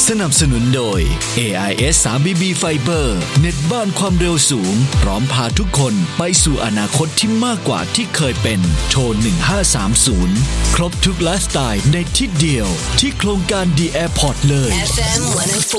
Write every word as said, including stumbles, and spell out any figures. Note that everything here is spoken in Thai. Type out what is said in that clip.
สนับสนุนโดย เอ ไอ เอส ทรี บี บี Fiber เน็ตบ้านความเร็วสูงพร้อมพาทุกคนไปสู่อนาคตที่มากกว่าที่เคยเป็นโทรหนึ่งห้าสามศูนย์ครบทุกไลฟ์สไตล์ในที่เดียวที่โครงการ The Airport เลยเอฟ เอ็ม หนึ่งศูนย์สี่